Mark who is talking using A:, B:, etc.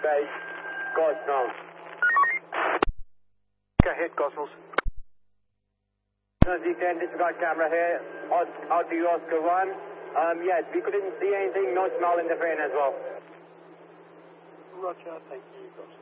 A: base, Cosmos.
B: Go ahead, Cosmos.
A: Z10, disregard camera here, out to you, Oscar 1. Yes, we couldn't see anything, no smell in the brain as well.
B: Roger, thank you, Cosmos.